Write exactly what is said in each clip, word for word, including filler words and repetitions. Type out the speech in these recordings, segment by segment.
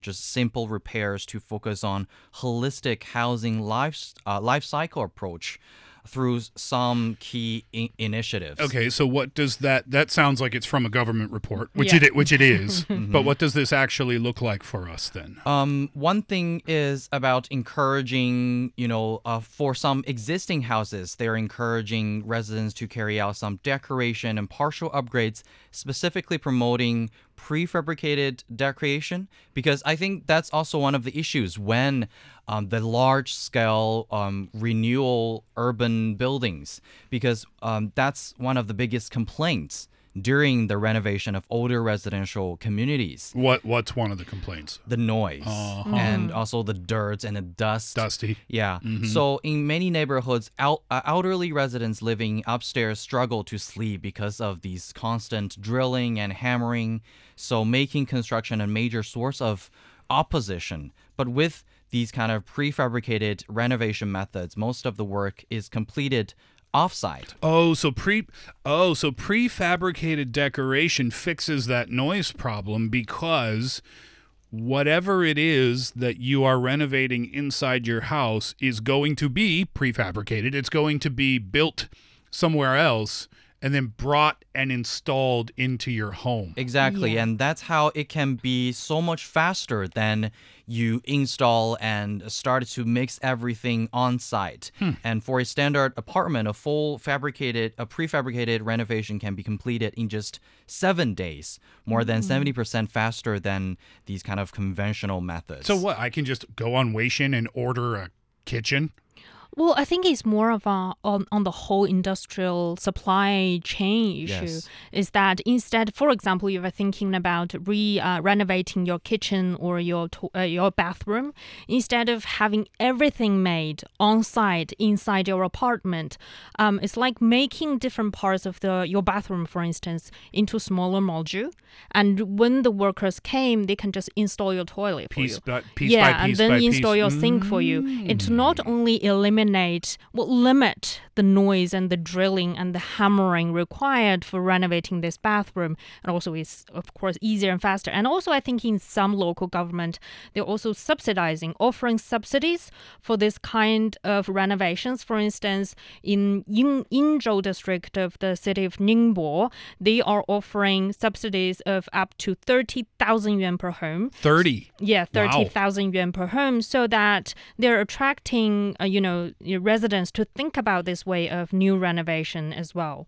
just simple repairs to focus on holistic housing life, uh, life cycle approach through some key I- initiatives. Okay, so what does that that sounds like it's from a government report, which Yeah. it which it is. But what does this actually look like for us then? Um, one thing is about encouraging, you know, uh, for some existing houses, they're encouraging residents to carry out some decoration and partial upgrades, specifically promoting prefabricated decoration, because I think that's also one of the issues when um, the large-scale um, renewal urban buildings, because um, that's one of the biggest complaints during the renovation of older residential communities. What what's one of the complaints? The noise Uh-huh. and also the dirt and the dust. Dusty. Yeah. So in many neighborhoods, el- uh, elderly residents living upstairs struggle to sleep because of these constant drilling and hammering, so making construction a major source of opposition. But with these kind of prefabricated renovation methods, most of the work is completed offsite. Oh, so pre oh, so prefabricated decoration fixes that noise problem because whatever it is that you are renovating inside your house is going to be prefabricated. It's going to be built somewhere else and then brought and installed into your home. Exactly, Yeah. and that's how it can be so much faster than you install and start to mix everything on site. And for a standard apartment, a full fabricated, a prefabricated renovation can be completed in just seven days, more than seventy percent faster than these kind of conventional methods. So what? I can just go on Weixin and order a kitchen? Well, I think it's more of a on, on the whole industrial supply chain issue. Yes. Is that instead, for example, you were thinking about re uh, renovating your kitchen or your to- uh, your bathroom, instead of having everything made on site inside your apartment, um, it's like making different parts of the your bathroom, for instance, into smaller module. And when the workers came, they can just install your toilet for Piece you. by piece yeah, by piece and then by install piece. your sink for you. It not only eliminate, well, limit the noise and the drilling and the hammering required for renovating this bathroom, and also is of course easier and faster. And also, I think in some local government, they're also subsidizing, offering subsidies for this kind of renovations. For instance, in Ying, Yingzhou district of the city of Ningbo, they are offering subsidies of up to thirty thousand yuan per home. thirty. Yeah, Wow. thirty thousand yuan per home, so that they're attracting, uh, you know, your residents to think about this way of new renovation as well.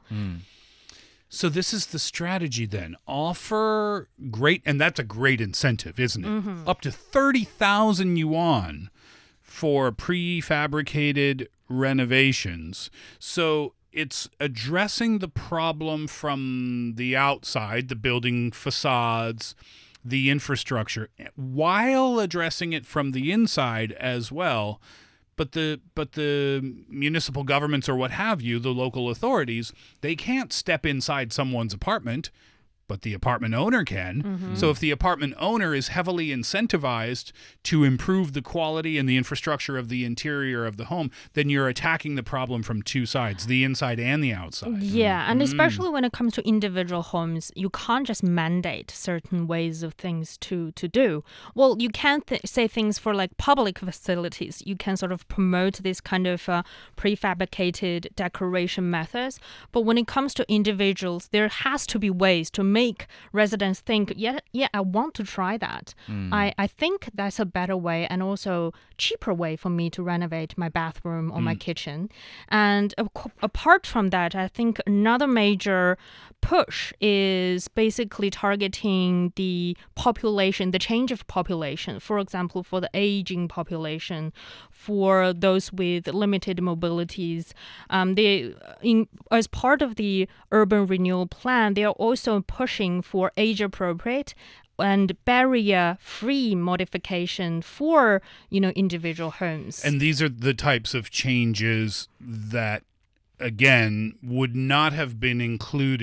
So this is the strategy then. Offer great, and that's a great incentive, isn't it? Up to thirty thousand yuan for prefabricated renovations. So it's addressing the problem from the outside, the building facades, the infrastructure, while addressing it from the inside as well. But the but the municipal governments or what have you, the local authorities, they can't step inside someone's apartment, but the apartment owner can. So if the apartment owner is heavily incentivized to improve the quality and the infrastructure of the interior of the home, then you're attacking the problem from two sides, the inside and the outside. Yeah, and especially when it comes to individual homes, you can't just mandate certain ways of things to, to do. Well, you can th- say things for like public facilities. You can sort of promote this kind of uh, prefabricated decoration methods. But when it comes to individuals, there has to be ways to make residents think, yeah, yeah, I want to try that. I, I think that's a better way and also cheaper way for me to renovate my bathroom or my kitchen. And a- apart from that, I think another major push is basically targeting the population, the change of population. For example, for the aging population, for those with limited mobilities, um, they, in, as part of the urban renewal plan, they are also pushing for age-appropriate and barrier-free modification for, you know, individual homes. And these are the types of changes that, again, would not have been included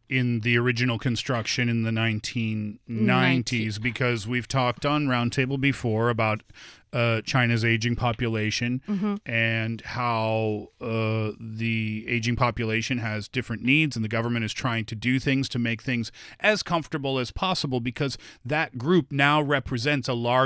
in the original construction in the nineteen nineties, because we've talked on Roundtable before about uh, China's aging population Mm-hmm. and how uh, the aging population has different needs, and the government is trying to do things to make things as comfortable as possible, because that group now represents a large